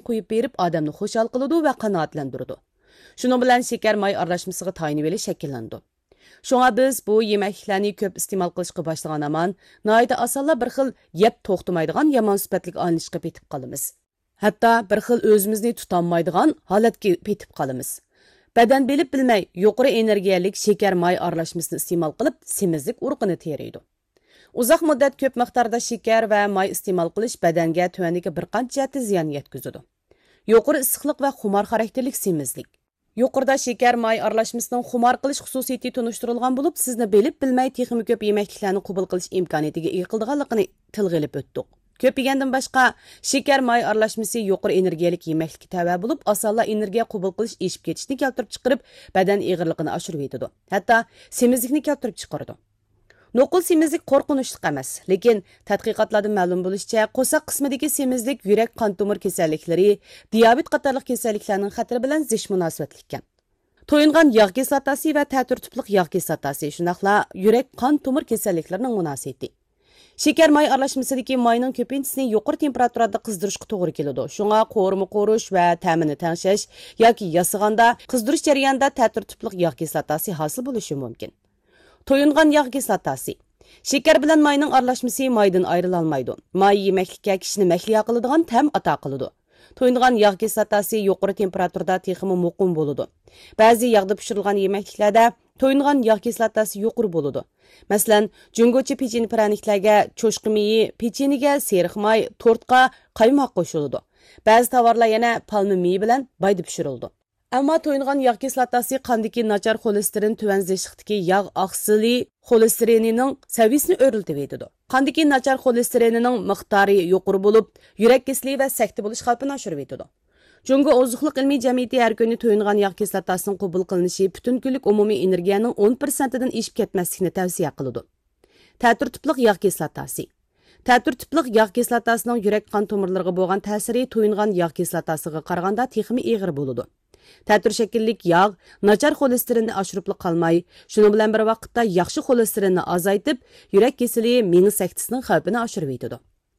qo'yib berib, odamni xushal qiladi va qanoatlantiradi. Shuning bilan shakar may aralashmasiga tayinib olish shakllandi. Şoňa biz bu yemekliklarni köp iste'mol qilishga başlagan aman, nayda asalla bir xil yep to'xtamaydigan yomon sifatlik alinishga petib qolamiz. Hatto bir xil o'zimizni tutanmaydigan holatga petib qolamiz. Badan bilib bilmay yuqori energiyalik shakar may aralashmasini iste'mol qilib, semizlik urug'ini teriydi. Uzoq muddat ko'p miqdorda shakar va may iste'mol qilish badanga tuvaniki bir qancha jihatda ziyon yetkazadi. Yuqori issiqlik va xumor xarakterlik semizlik. Yuqorida shakar may aralashmasining xumor qilish xususiyati tunishtirilgan bo'lib, sizni bilib bilmay texnik ko'p yemekliklarni qabul qilish imkoniyatiga ega qilganligini tilga olib o'tdik. Ko'p yegandan boshqa shakar may aralashmasi yuqori energiyalik yemeklikka tava bo'lib, osonla energiya qabul qilish eshib ketishni keltirib chiqarib, badan og'irligini oshirib yetadi. Hatto semizlikni keltirib chiqaradi. Noqul semizlik qo'rqinchli emas, lekin tadqiqotlardan ma'lum bo'lishicha, qo'saq qismidagi semizlik yurak qon tomir kasalliklari, diabet qatorliq kasalliklarning xatiri bilan zish munosabatli ekan. To'yingan yog' kislotasi va ta'tirtiblik yog' kislotasi shunaqla yurak qon tomir kasalliklarining munosabati. Shakar may aralashmasidagi mayning ko'pintisini yuqori temperaturada qizdirishga to'g'ri keladi. Shunga qo'rma qo'rish va ta'mini tangshash yoki yasig'anda qizdirish jarayonida ta'tirtiblik yog' kislotasi hosil bo'lishi mumkin. To'yingan yog' kislotasi. Shakar bilan mayning aralashmasi maydan ayrilolmaydi. May yemeklikka kishini mahliyo qiladigan ta'm ato qiladi. To'yingan yog' kislotasi yuqori temperaturada texmi muqim bo'ladi. Ba'zi yog'da pishirilgan yemekliklarda to'yingan yog' kislotasi yuqori bo'ladi. Masalan, jungochi pechin praniklarga, cho'shqi meyi, pechiniga seriq may, tortqa qaymoq qo'shiladi. Ba'zi tovarlar yana palma meyi bilan bayda pishiriladi. Ammo to'yingan yog' kislotasi qandagi nachar xolesterin tuvan zishliqdagi yog' oqsili xolesterinining saviyasini o'rnatib etadi. Qandagi nachar xolesterinining miqdori yuqori bo'lib, yurak kasali va sakta bo'lish xavfini oshirib etadi. Jungo ozuqliq ilmiy jamiyati har kuni to'yingan yog' kislotasining qabul qilinishi butun kunlik umumiy energiyaning 10%dan eshib ketmaslikni tavsiya qiladi. Ta'tirtiblik yog' kislotasi. Ta'tirtiblik yog' kislotasining yurak qon tomirlariga bo'lgan ta'siri to'yingan yog' kislotasiga qaraganda texmi og'ir bo'ladi. Ta'tir shakillik yog' nachar xolesterinni oshirib qolmay, shuning bilan bir vaqtda yaxshi xolesterinni azaytib, yurak kasali, miya saktisining xavfini oshirib etadi.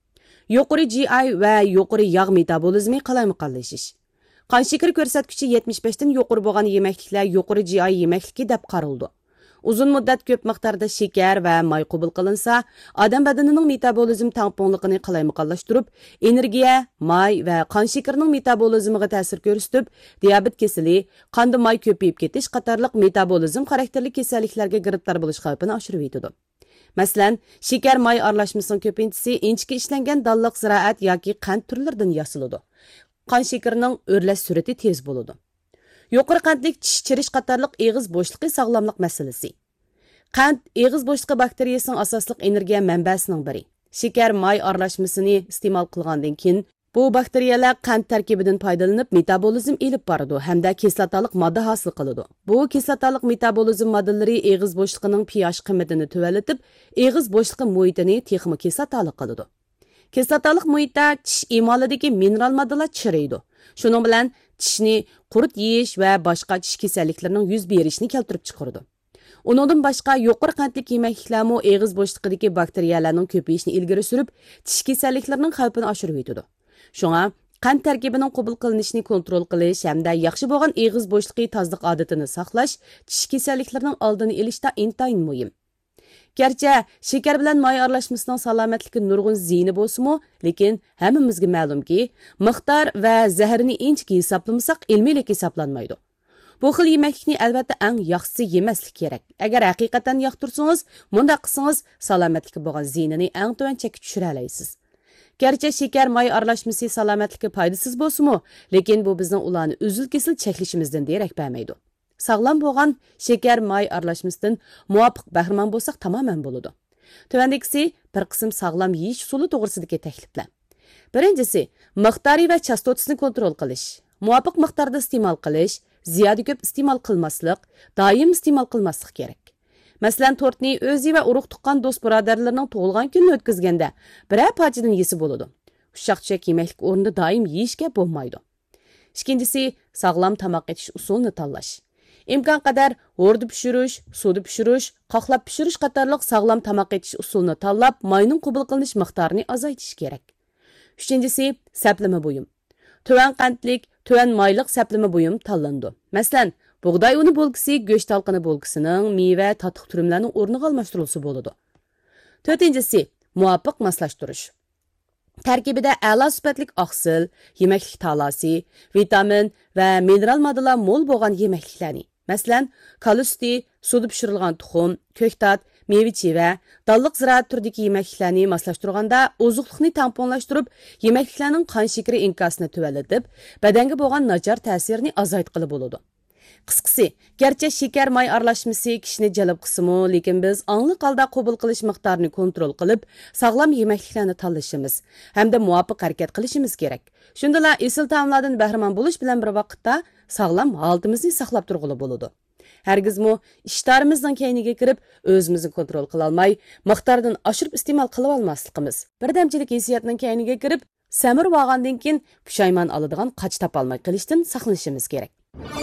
Yuqori GI va yuqori yog' metabolizmi qalaymiqonlashish. Qon shakari ko'rsatkichi 75 dan yuqori bo'lgan yemekliklar yuqori GI yemekligi deb qaraldi. Uzun muddat ko'p miqdorda shakar va may qabul qilinsa, odam badanining metabolizm tangponligini qalaymiqonlashtirib, energiya, may va qon shakarining metabolizmiga ta'sir ko'rsatib, diabet kasali, qonda may ko'payib ketish qatorliq metabolizm xarakterli kasalliklarga giribtor bo'lish xavfini oshirib etadi. Masalan, shakar may aralashmasining ko'pintisi inchga ishlangan dalliq ziroat yoki qand turlaridan yasaladi. Qon shakarining o'rlash surati tez bo'ladi. Yuqori qandlik tish chirish qatorliq eg'iz bo'shliqi sog'lomlik masalasi. Qand eg'iz bo'shliqi bakteriyasining asosliq energiya manbasining biri. Shakar may aralashmasini iste'mol qilgandan keyin bu bakteriyalar qand tarkibidan foydalanib metabolizm elib boradi hamda kislotalik modda hosil qiladi. Bu kislotalik metabolizm moddalari eg'iz bo'shliqining pH qiymatini tuvalatib, eg'iz bo'shliqi muhitini texmi kislotalik qiladi. Kislotalik muhitda tish emolidagi mineral moddalar chiriydi. Shuning bilan tishni qurut yeyish va boshqa tish kasalliklarining yuz berishini keltirib chiqaradi. Uningdan boshqa yuqori qandlik yemekliklarmi eg'iz bo'shliqidagi bakteriyalarning ko'payishini ilgari surib, tish kasalliklarining xavfini oshirib etadi. Shunga qand tarkibining qabul qilinishini kontrol qilish hamda yaxshi bo'lgan eg'iz bo'shliqi tozalik odatini saqlash tish kasalliklarining oldini olishda intayin muhim. Gerçi shakar bilan may aralashmasining salomatligi nurg'un ziyni bo'lsa-mu, lekin hammamizga ma'lumki, miqdor va zaharni inchki hisoblamasak ilmiylik hisoblanmaydi. Bu xil yemeklikni albatta eng yaxshisi yemaslik kerak. Agar haqiqatan yoqtirsangiz, bunda qilsangiz salomatlikka bo'lgan ziynini eng tuvan chekka tushira olasiz. Gerçi shakar may aralashmasi salomatlikka foydasiz bo'lsa-mu, lekin bu bizning ularni uzil-kesil cheklashimizdan derak bermaydi. Sağlam bo'lgan shakar may aralashmasidan muvofiq bahramon bo'lsak tamoman bo'ladi. Tuvandagisi bir qism sağlam yeyish usuli to'g'risidagi takliflar. Birinchisi, miqdori va chastotasini kontrol qilish. Muvofiq miqdorda iste'mol qilish, ziyoda ko'p iste'mol qilmaslik, doim iste'mol qilmaslik kerak. Masalan, tortni o'zi va urug' tuqqan do'st birodarlarning tug'ilgan kunini o'tkazganda biror pochidan yesi bo'ladi. Ushaq-tushak yemeklik o'rnida doim yeyishga bo'lmaydi. Ikkinchisi, sağlam tamoq etish usulini tanlash. İmkan qadar o'rda pishirish, suvda pishirish, qoqlab pishirish qatorliq sağlam tamoq etish usulini tanlab, mayning qabul qilinish miqdorini azaytish kerak. Uchinchisi, saplama buyum. töven qandlik, töven mayliq səplimi buyum tanlandı. Məsələn, buğday uni bolgisi, göç talqini bolgisining meyve, tatıq türümlərinin o'rniga almashtirilsa bo'ladi. 4-si, muvafiq moslashtirish. Tarkibida a'lo sifatlik oqsil, yemeklik talasi, vitamin va mineral moddalar mo'l bo'lgan yemekliklarni, masalan, kalusti, suvda pishirilgan tuxum, ko'ktat, meva-cheva, dalliq ziroat turidagi yemekliklarni moslashtirganda ozuqlikni tamponlashtirib, yemekliklarning qon shakari inkosini tuvallatib, badanga bo'lgan nachar ta'sirini azaytqili bo'ladi. Qisqasi, garchi shakar may aralashmasi kishini jalb qilsa-mu, lekin biz ongli holda qabul qilish miqdorini kontrol qilib, sog'lom yemekliklarni tanlashimiz hamda muvofiq harakat qilishimiz kerak. Shundala esil taomlardan bahramand bo'lish bilan bir vaqtda sog'lom holatimizni saqlab turg'ili bo'ladi. Hargizmi ishtarimizning keyniga kirib, o'zimizni kontrol qila olmay, miqdordan oshirib iste'mol qilib olmasligimiz. Birdamchilik hissiyotning keyniga kirib, samir bo'lgandan keyin pushaymon oladigan qoch topolmay qilishdan saqlanishimiz kerak.